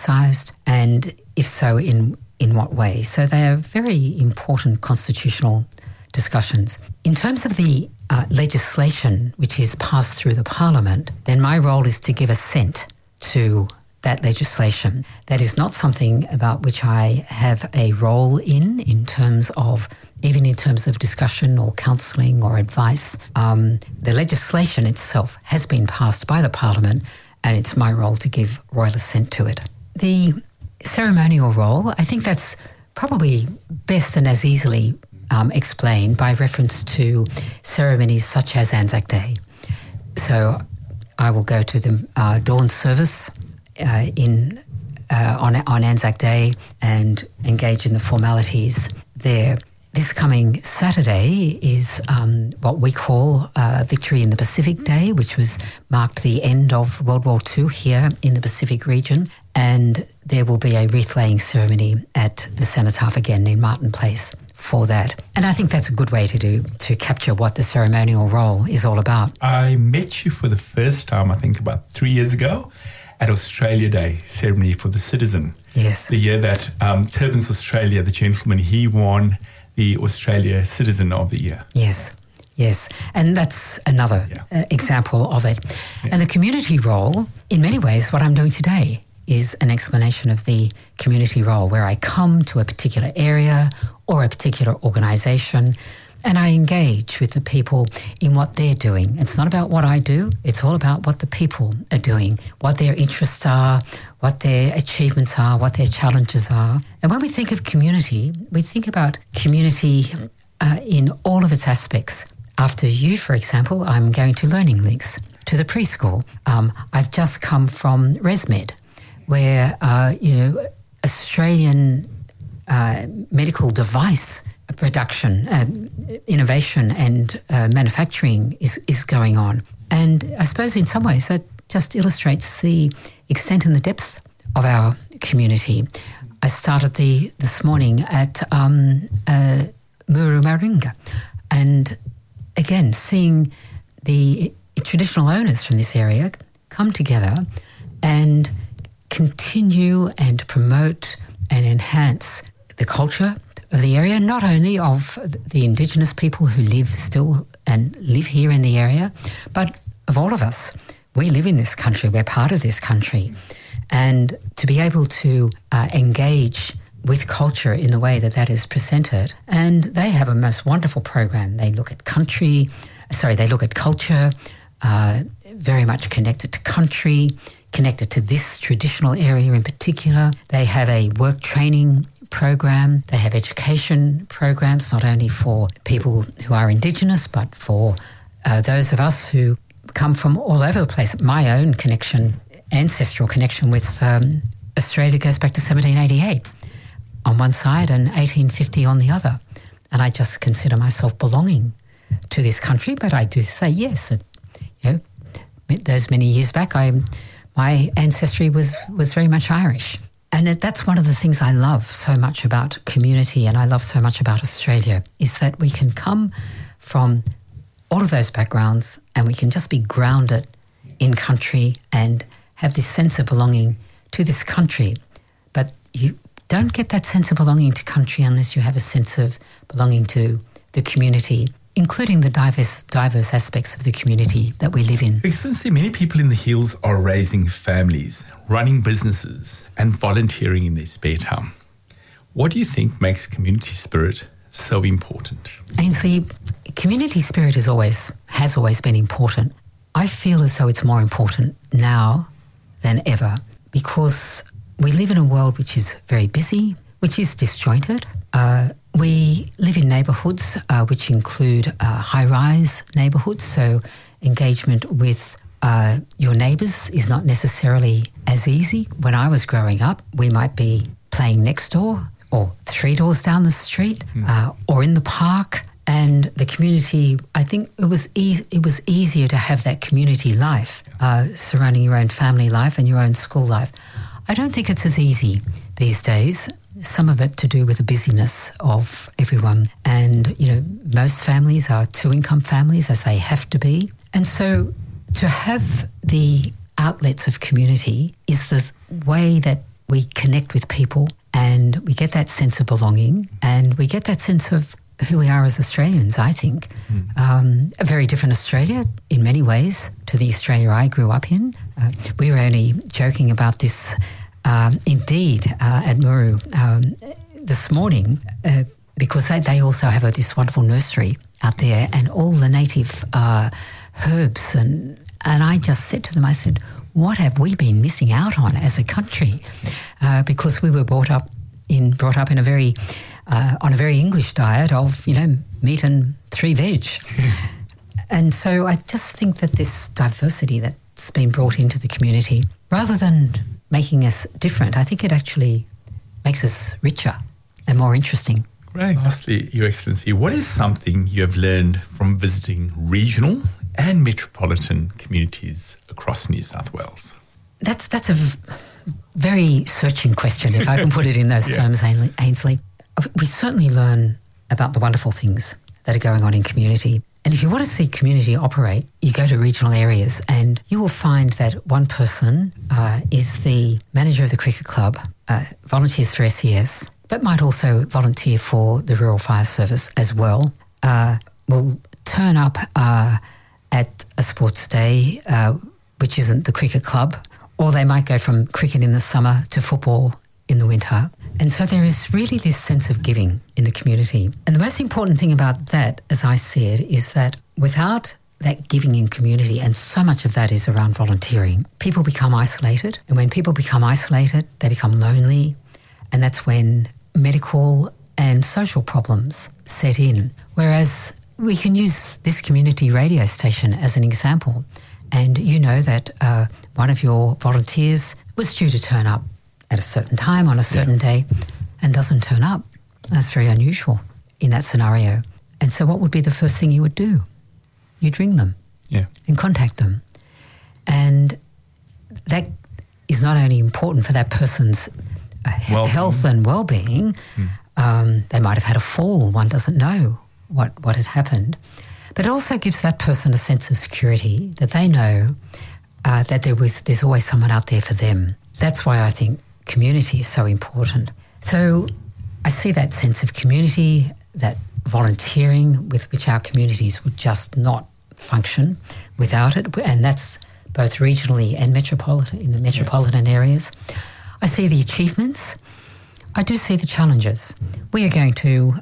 exercised, and if so, in what way? So they are very important constitutional discussions. In terms of the legislation which is passed through the Parliament, then my role is to give assent to that legislation. That is not something about which I have a role in terms of discussion or counselling or advice. The legislation itself has been passed by the Parliament, and it's my role to give royal assent to it. The ceremonial role, I think that's probably best and as easily explained by reference to ceremonies such as Anzac Day. So I will go to the dawn service on Anzac Day and engage in the formalities there. This coming Saturday is what we call Victory in the Pacific Day, which marked the end of World War II here in the Pacific region, and there will be a wreath-laying ceremony at the Cenotaph again in Martin Place for that. And I think that's a good way to capture what the ceremonial role is all about. I met you for the first time, I think about 3 years ago, at Australia Day ceremony for the Citizen. Yes. The year that Turbans Australia, the gentleman, he won the Australia Citizen of the Year. Yes. And that's another example of it. Yeah. And the community role, in many ways, what I'm doing today is an explanation of the community role, where I come to a particular area or a particular organisation and I engage with the people in what they're doing. It's not about what I do, it's all about what the people are doing, what their interests are, what their achievements are, what their challenges are. And when we think of community, we think about community in all of its aspects. After you, for example, I'm going to Learning Links, to the preschool. I've just come from ResMed, where Australian medical device production, innovation and manufacturing is going on. And I suppose in some ways that just illustrates the extent and the depth of our community. I started this morning at Murumaringa, and again seeing the traditional owners from this area come together and continue and promote and enhance the culture of the area, not only of the Indigenous people who live here in the area, but of all of us. We live in this country, we're part of this country. And to be able to engage with culture in the way that is presented. And they have a most wonderful program. They look at culture, very much connected to country, connected to this traditional area in particular. They have a work training program. They have education programs, not only for people who are Indigenous, but for those of us who come from all over the place. My own ancestral connection with Australia goes back to 1788 on one side and 1850 on the other. And I just consider myself belonging to this country, but I do say yes. Those many years back, my ancestry was very much Irish. And that's one of the things I love so much about community, and I love so much about Australia, is that we can come from all of those backgrounds and we can just be grounded in country and have this sense of belonging to this country. But you don't get that sense of belonging to country unless you have a sense of belonging to the community, including the diverse aspects of the community that we live in. Excellency, many people in the hills are raising families, running businesses and volunteering in their spare time. What do you think makes community spirit so important? Ainsley, community spirit has always been important. I feel as though it's more important now than ever, because we live in a world which is very busy, which is disjointed. We live in neighbourhoods which include high-rise neighbourhoods, so engagement with your neighbours is not necessarily as easy. When I was growing up, we might be playing next door or 3 doors down the street or in the park, and the community, I think it was easier to have that community life surrounding your own family life and your own school life. I don't think it's as easy these days. Some of it to do with the busyness of everyone. And, most families are 2-income families, as they have to be. And so to have the outlets of community is the way that we connect with people and we get that sense of belonging and we get that sense of who we are as Australians, I think. A very different Australia in many ways to the Australia I grew up in. We were only joking about this indeed at Muru this morning because they also have this wonderful nursery out there and all the native herbs. And I just said to them, I said, what have we been missing out on as a country? Because we were brought up in a very on a very English diet of, meat and 3 veg. And so I just think that this diversity that's been brought into the community, rather than making us different, I think it actually makes us richer and more interesting. Great. Lastly, Your Excellency, what is something you have learned from visiting regional and metropolitan communities across New South Wales? That's a very searching question, if I can put it in those terms, Ainsley. We certainly learn about the wonderful things that are going on in community. And if you want to see community operate, you go to regional areas and you will find that one person is the manager of the cricket club, volunteers for SES, but might also volunteer for the Rural Fire Service as well, will turn up at a sports day, which isn't the cricket club, or they might go from cricket in the summer to football in the winter. And so there is really this sense of giving in the community. And the most important thing about that, as I see it, is that without that giving in community, and so much of that is around volunteering, people become isolated. And when people become isolated, they become lonely. And that's when medical and social problems set in. Whereas we can use this community radio station as an example. And you know that one of your volunteers was due to turn up at a certain time on a certain day and doesn't turn up. That's very unusual in that scenario. And so what would be the first thing you would do? You'd ring them and contact them. And that is not only important for that person's health and well-being. They might have had a fall. One doesn't know what had happened. But it also gives that person a sense of security that they know that there's always someone out there for them. That's why I think community is so important. So I see that sense of community, that volunteering with which our communities would just not function without it, and that's both regionally and in the metropolitan areas. I see the achievements. I do see the challenges. We are going to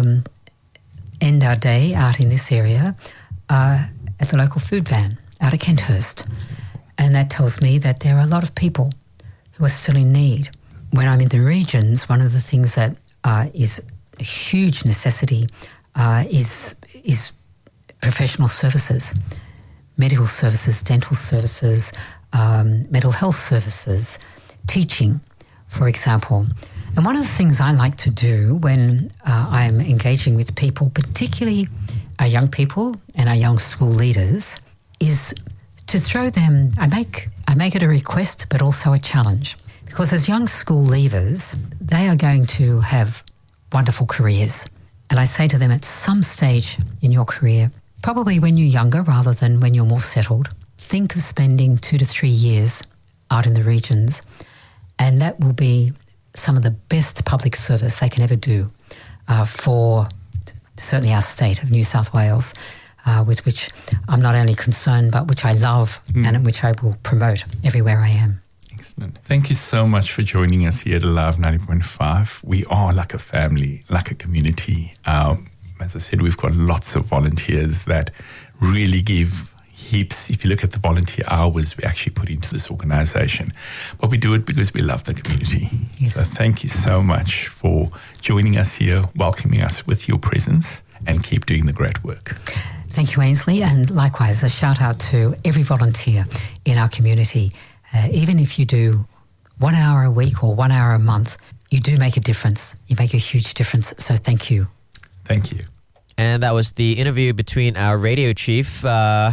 end our day out in this area at the local food van out of Kenthurst, and that tells me that there are a lot of people who are still in need. When I'm in the regions, one of the things that is a huge necessity is professional services, medical services, dental services, mental health services, teaching, for example. And one of the things I like to do when I'm engaging with people, particularly our young people and our young school leaders, is to throw them, I make it a request but also a challenge. Because as young school leavers, they are going to have wonderful careers. And I say to them, at some stage in your career, probably when you're younger rather than when you're more settled, think of spending 2 to 3 years out in the regions, and that will be some of the best public service they can ever do for certainly our state of New South Wales, with which I'm not only concerned, but which I love and which I will promote everywhere I am. Excellent. Thank you so much for joining us here at Alive 90.5. We are like a family, like a community. As I said, we've got lots of volunteers that really give heaps. If you look at the volunteer hours we actually put into this organisation, but we do it because we love the community. Yes. So thank you so much for joining us here, welcoming us with your presence, and keep doing the great work. Thank you, Ainsley, and likewise a shout out to every volunteer in our community. Even if you do 1 hour a week or 1 hour a month, you do make a difference. You make a huge difference. So thank you. Thank you. And that was the interview between our radio chief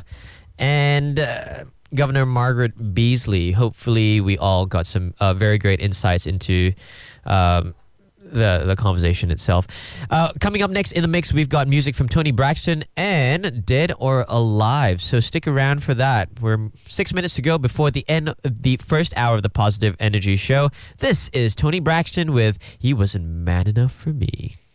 and Governor Margaret Beazley. Hopefully we all got some very great insights into the conversation itself. Coming up next in the mix, we've got music from Tony Braxton and Dead or Alive. So stick around for that. We're 6 minutes to go before the end of the first hour of the Positive Energy Show. This is Tony Braxton with He Wasn't Man Enough for Me.